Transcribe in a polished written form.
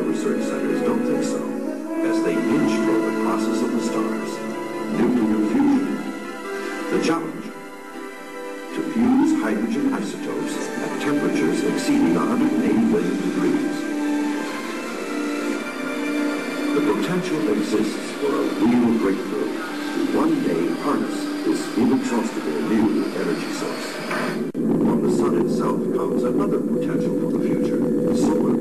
research centers don't think so, as they inch toward the process of the stars, nuclear fusion. The challenge: to fuse hydrogen isotopes at temperatures exceeding 180 million degrees. The potential exists for a real breakthrough to one day harness this inexhaustible new energy source. From the sun itself comes another potential for the future: solar